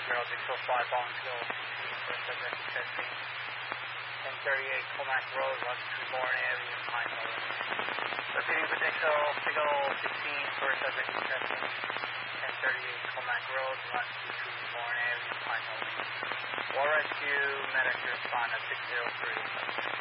Girl, Dixon 5 on skill, for subject testing. 1038 Comac Road, Route 2 Bourne Avenue, Pine Hill. Proceeding for Dixon, Signal 16 for subject testing. 1038 Comac Road, Route 2 Bourne Avenue, Pine Hill. War Rescue, medic respond at 603.